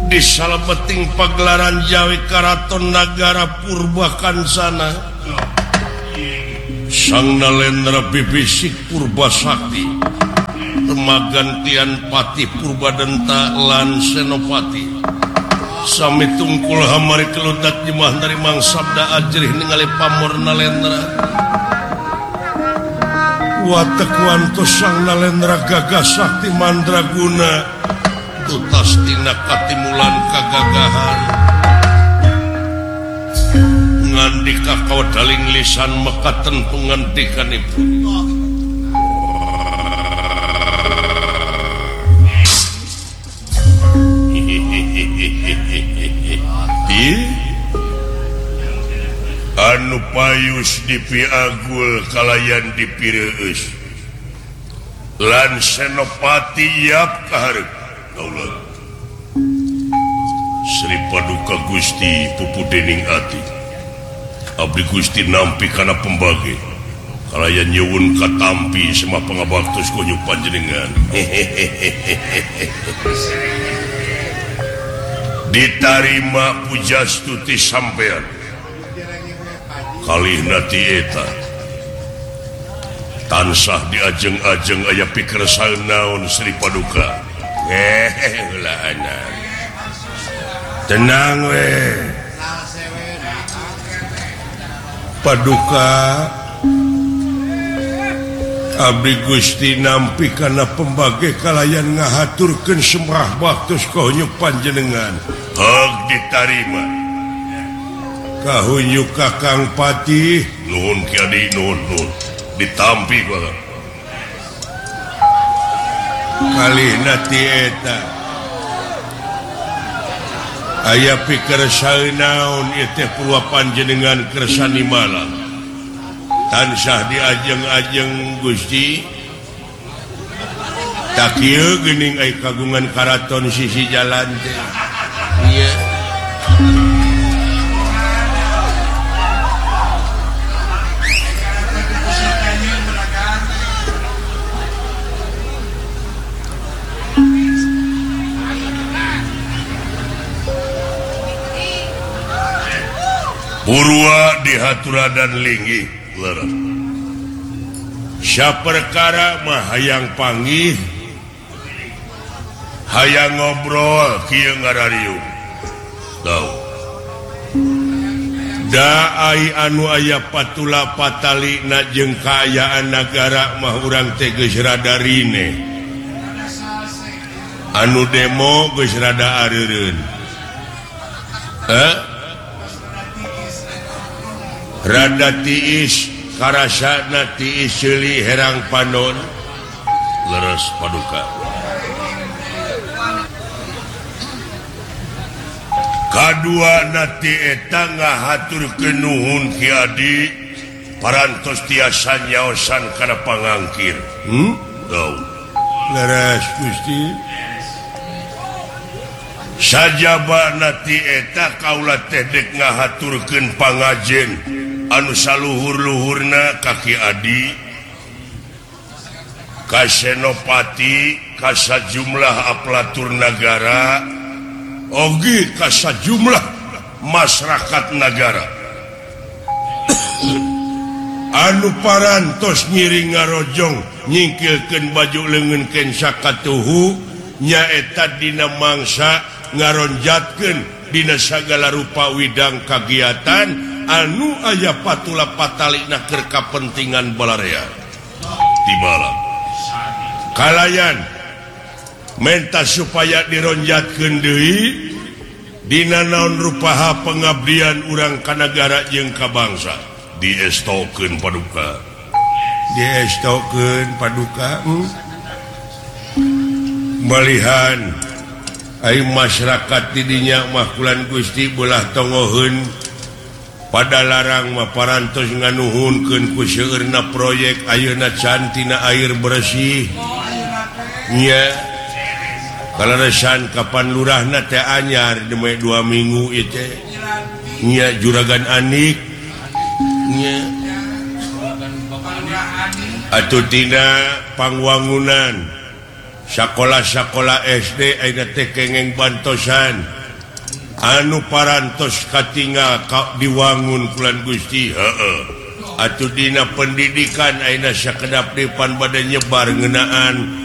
di salebeting pagelaran Jawi Karaton Nagara Purbakansana Sang Nalendra Bibisik Purbasakti Temagantian Pati Purbadenta lan Senopati sami tungkul hamari keludak jemah dari Mang Sabda ajrih ningali pamor Nalendra watekwanto Sang Nalendra gagah sakti mandraguna tutas tina katimulan kagagahan ngandika kau daling lisan maka tentu ngandikan ibu anu payus dipiagul kalayan dipireus lan Senopati yap kaharep Sri Paduka Gusti pupu dening ati abdi Gusti nampi kana pembage kalayan nyuwun katampi semua pangabaktos kunyu panjenengan ditarima pujastuti sampean kalihna ti eta tansah diajeng-ajeng aya pikersaan naon Sri Paduka tenang we Paduka abdi Gusti nampi kana pembage kalayan ngahaturkeun semrah baktos kahunyu panjenengan hak ditarima kahunyu Kakang Pati nuhun kiadi nuhun ditampi bae kalihna ti eta aya pikersaan naon ieu teh purwa panjenengan kersani malam tansah diajeng-ajeng Gusti tak kieu geuning aya kagungan karaton sisi jalan teh ieu Purwa dihaturadan linggih leres saperkara mah hayang panggih hayang ngobrol kieu ngarariung tau da ai anu aya patula patalina jeung kaayaan nagara mah urang teh geus rada rine anu demo geus rada areureun rada tiis karasana tiis seuli herang panon leres Paduka kadua nati eta ngahaturkeun nuhun ki adi parantos tiasa nyaosan kana pangangkir leres Gusti sajaba nati eta kaula teh dek ngahaturkeun pangajen anu saluhur-luhurna kaki adi ka Senopati ka sajumlah aparatur nagara oge ka sajumlah masyarakat nagara anu parantos ngiring ngarojong nyingkilkeun baju leungeunkeun sakatuhu nyaeta dina mangsa ngaronjatkeun dina sagala rupa widang kagiatan anu aya patula patalina keur kapentingan balarea tibala kalayan menta supaya dironjatkeun deui dina naon rupaha pengabdian urang ka nagara jeung ka bangsa diestokeun Paduka malihan ai masyarakat di dinya mah kulan Gusti beulah tongoheun pada larang mah parantos nganuhunkeun ku seueurna proyek ayeuna cantina air bersih nya kalaresan kapan lurahna teh anyar deme 2 minggu ieu teh nya juragan Anik nya atuh tina pangwangunan sakola-sakola SD aya teh kengeng bantosan anu parantos katingal diwangun kulan Gusti atuh dina pendidikan ayeuna sakedap depan pada nyebar ngeunaan